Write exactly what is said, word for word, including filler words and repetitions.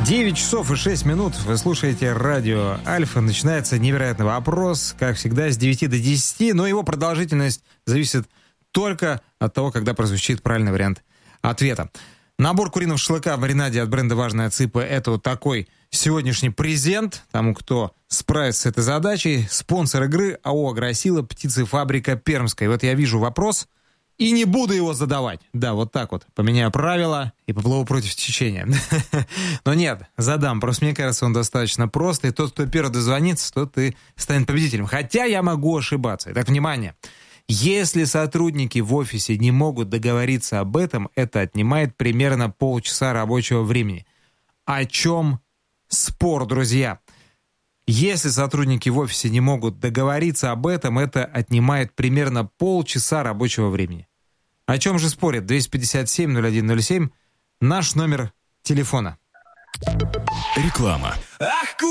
девять часов и шесть минут. Вы слушаете радио Альфа. Начинается невероятный вопрос, как всегда, с девяти до десяти, но его продолжительность зависит только от того, когда прозвучит правильный вариант ответа. Набор куриного шашлыка в маринаде от бренда «Важная цыпа» — это вот такой сегодняшний презент тому, кто справится с этой задачей. Спонсор игры АО «Агросила», птицефабрика Пермская. И вот я вижу вопрос и не буду его задавать. Да, вот так вот. Поменяю правила и поплыву против течения. Но нет, задам. Просто мне кажется, он достаточно прост. И тот, кто первый дозвонится, тот и станет победителем. Хотя я могу ошибаться. Итак, внимание. Если сотрудники в офисе не могут договориться об этом, это отнимает примерно полчаса рабочего времени. О чем спор, друзья? Если сотрудники в офисе не могут договориться об этом, это отнимает примерно полчаса рабочего времени. О чем же спорят? двести пятьдесят семь ноль один ноль семь, наш номер телефона. Реклама. Ах,